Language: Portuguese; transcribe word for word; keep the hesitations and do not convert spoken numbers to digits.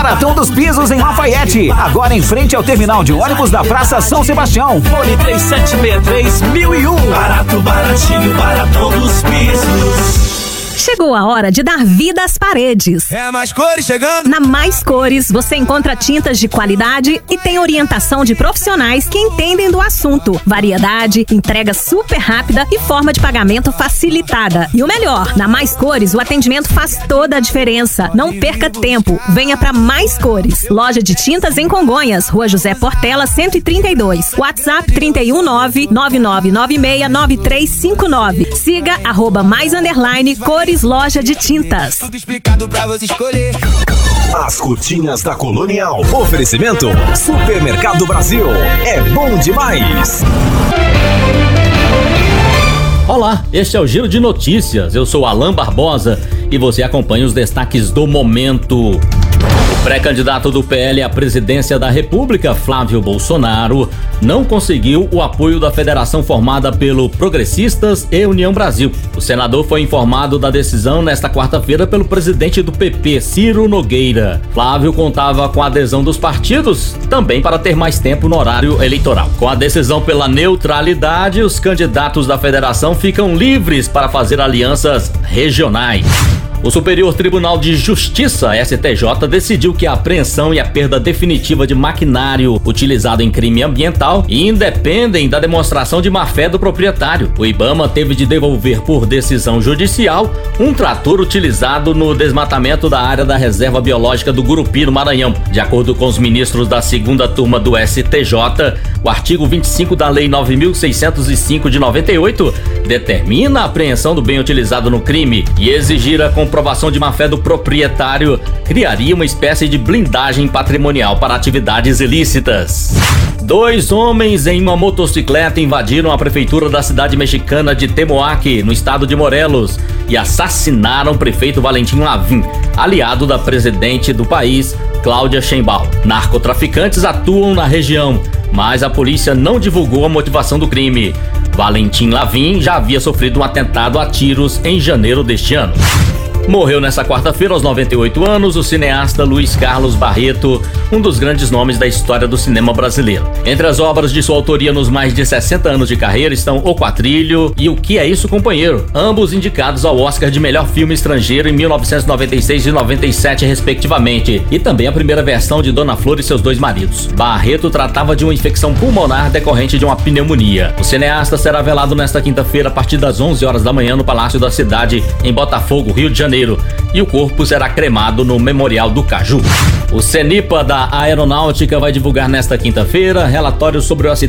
Baratão dos Pisos em Lafayette. Agora em frente ao terminal de ônibus da Praça São Sebastião. Fone três sete seis três mil e um. Barato, baratinho, Baratão dos Pisos. Chegou a hora de dar vida às paredes. É a Mais Cores chegando. Na Mais Cores, você encontra tintas de qualidade e tem orientação de profissionais que entendem do assunto. Variedade, entrega super rápida e forma de pagamento facilitada. E o melhor, na Mais Cores, o atendimento faz toda a diferença. Não perca tempo. Venha para Mais Cores. Loja de tintas em Congonhas, Rua José Portela, cento e trinta e dois. WhatsApp trinta e um nove nove nove nove seis nove três cinco nove. Siga arroba mais underline Cores Loja de Tintas. Tudo explicado pra você escolher. As cortinhas da Colonial. Oferecimento Supermercado Brasil. É bom demais. Olá, este é o Giro de Notícias. Eu sou Alan Barbosa e você acompanha os destaques do momento. O pré-candidato do P L à presidência da República, Flávio Bolsonaro, não conseguiu o apoio da federação formada pelo Progressistas e União Brasil. O senador foi informado da decisão nesta quarta-feira pelo presidente do P P, Ciro Nogueira. Flávio contava com a adesão dos partidos, também para ter mais tempo no horário eleitoral. Com a decisão pela neutralidade, os candidatos da federação ficam livres para fazer alianças regionais. O Superior Tribunal de Justiça, S T J, decidiu que a apreensão e a perda definitiva de maquinário utilizado em crime ambiental independem da demonstração de má-fé do proprietário. O IBAMA teve de devolver por decisão judicial um trator utilizado no desmatamento da área da Reserva Biológica do Gurupi, no Maranhão. De acordo com os ministros da segunda turma do S T J, o artigo vinte e cinco da Lei nove mil seiscentos e cinco de noventa e oito determina a apreensão do bem utilizado no crime e exigir a comprovação de má-fé do proprietário criaria uma espécie de blindagem patrimonial para atividades ilícitas. Dois homens em uma motocicleta invadiram a prefeitura da cidade mexicana de Temoac, no estado de Morelos, e assassinaram o prefeito Valentim Lavim, aliado da presidente do país, Cláudia Sheinbaum. Narcotraficantes atuam na região, mas a polícia não divulgou a motivação do crime. Valentim Lavim já havia sofrido um atentado a tiros em janeiro deste ano. Morreu nesta quarta-feira, aos noventa e oito anos, o cineasta Luiz Carlos Barreto, um dos grandes nomes da história do cinema brasileiro. Entre as obras de sua autoria nos mais de sessenta anos de carreira estão O Quatrilho e O Que É Isso, Companheiro, ambos indicados ao Oscar de melhor filme estrangeiro em mil novecentos e noventa e seis e noventa e sete, respectivamente, e também a primeira versão de Dona Flor e Seus Dois Maridos. Barreto tratava de uma infecção pulmonar decorrente de uma pneumonia. O cineasta será velado nesta quinta-feira a partir das onze horas da manhã no Palácio da Cidade, em Botafogo, Rio de Janeiro. E o corpo será cremado no Memorial do Caju. O CENIPA da Aeronáutica vai divulgar nesta quinta-feira relatório sobre o acidente